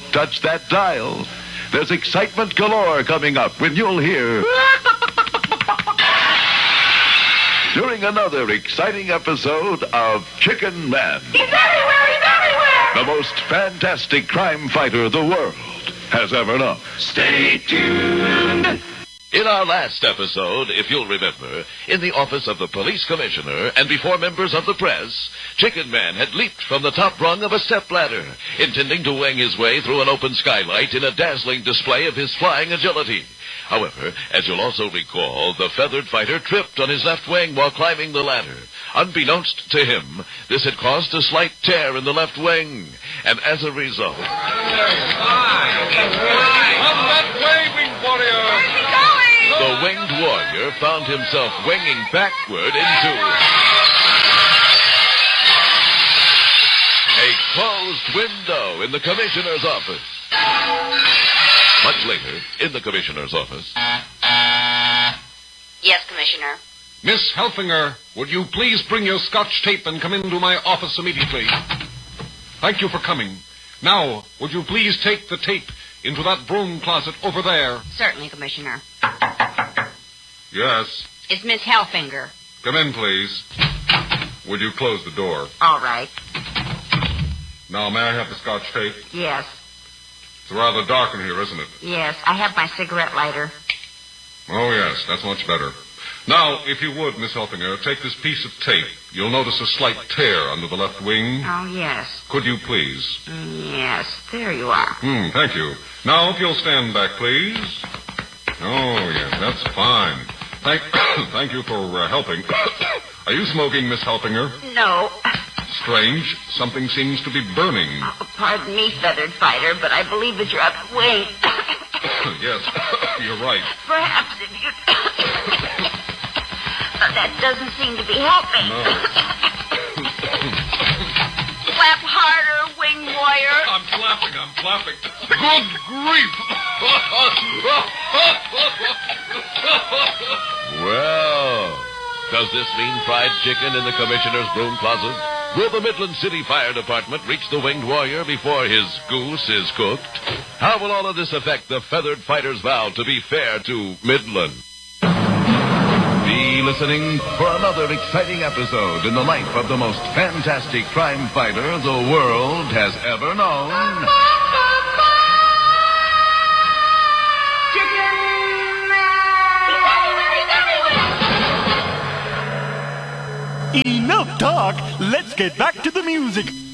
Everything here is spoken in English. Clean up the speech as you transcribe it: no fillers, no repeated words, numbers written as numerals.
touch that dial. There's excitement galore coming up when you'll hear... during another exciting episode of Chicken Man. He's everywhere! He's everywhere! The most fantastic crime fighter the world has ever known. Stay tuned! In our last episode, if you'll remember, in the office of the police commissioner and before members of the press, Chicken Man had leaped from the top rung of a stepladder, intending to wing his way through an open skylight in a dazzling display of his flying agility. However, as you'll also recall, the feathered fighter tripped on his left wing while climbing the ladder. Unbeknownst to him, this had caused a slight tear in the left wing, and as a result... Up that way, winged warrior! Where's he going? The winged warrior found himself winging backward into a closed window in the commissioner's office. Much later, in the commissioner's office. Yes, Commissioner. Miss Helfinger, would you please bring your scotch tape and come into my office immediately? Thank you for coming. Now, would you please take the tape into that broom closet over there? Certainly, Commissioner. Yes. It's Miss Hellfinger. Come in, please. Would you close the door? All right. Now, may I have the scotch tape? Yes. It's rather dark in here, isn't it? Yes, I have my cigarette lighter. Oh, yes, that's much better. Now, if you would, Miss Helfinger, take this piece of tape. You'll notice a slight tear under the left wing. Oh, yes. Could you please? Yes, there you are. Thank you. Now, if you'll stand back, please. Oh, yes, that's fine. Thank you for helping. Are you smoking, Miss Helfinger? No. Strange. Something seems to be burning. Oh, pardon me, feathered fighter, but I believe that you're up the wing. Yes, you're right. Perhaps if you... that doesn't seem to be helping. No. Clap harder, wing warrior. I'm clapping. Good grief! Well, does this mean fried chicken in the commissioner's broom closet? Will the Midland City Fire Department reach the winged warrior before his goose is cooked? How will all of this affect the feathered fighter's vow to be fair to Midland? Be listening for another exciting episode in the life of the most fantastic crime fighter the world has ever known. Chicken Man! He's everywhere! He's everywhere! Enough talk. Let's get back to the music.